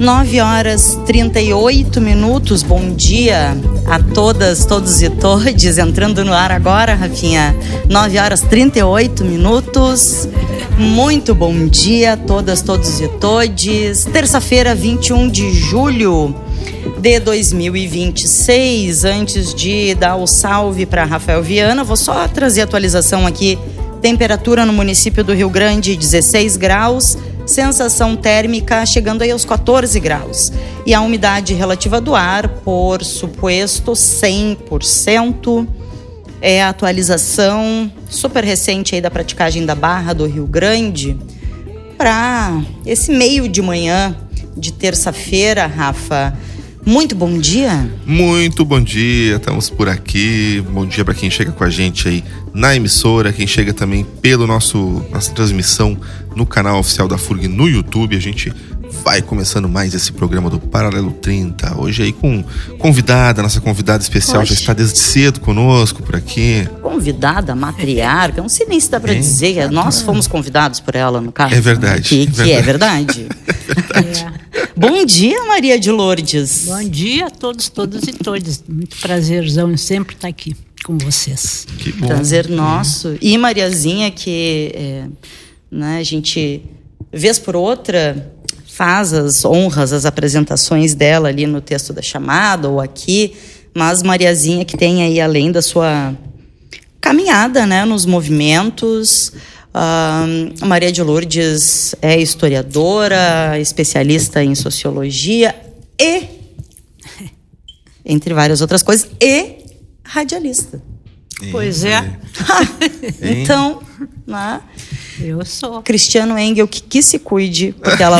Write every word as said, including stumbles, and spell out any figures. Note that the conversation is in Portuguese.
nove horas e trinta e oito minutos, bom dia a todas, todos e todes, entrando no ar agora, Rafinha, nove horas e trinta e oito minutos, muito bom dia a todas, todos e todes, terça-feira, vinte e um de julho de dois mil e vinte e seis, antes de dar o salve para Rafael Viana, vou só trazer a atualização aqui, temperatura no município do Rio Grande, dezesseis graus, sensação térmica chegando aí aos quatorze graus. E a umidade relativa do ar, por suposto, cem por cento. É a atualização super recente aí da praticagem da Barra do Rio Grande para esse meio de manhã de terça-feira, Rafa. Muito bom dia. Muito bom dia, estamos por aqui. Bom dia para quem chega com a gente aí na emissora, quem chega também pelo nosso nossa transmissão no canal oficial da F U R G no YouTube. A gente vai começando mais esse programa do Paralelo trinta. Hoje aí com convidada, nossa convidada especial. Oxe. Já está desde cedo conosco por aqui. Convidada, matriarca, não sei nem se dá para é. dizer que nós fomos convidados por ela no caso. É verdade. Que, é que verdade. é verdade. é verdade. É. Bom dia, Maria de Lourdes. Bom dia a todos, todos e todas. Muito prazerzão sempre estar aqui com vocês. Que bom. Prazer nosso. E Mariazinha, que é, né, a gente, vez por outra, faz as honras, as apresentações dela ali no texto da chamada ou aqui, mas Mariazinha que tem aí, além da sua caminhada, né, nos movimentos... Uh, Maria de Lourdes é historiadora, especialista em sociologia e, entre várias outras coisas, e radialista. Pois é. Então, né? Eu sou. Cristiano Engel, que, que se cuide, porque ela